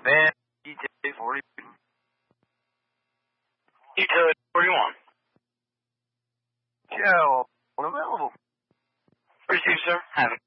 Man, ETA 40. ETA 41. Joe, unavailable. Received, sir. Have it.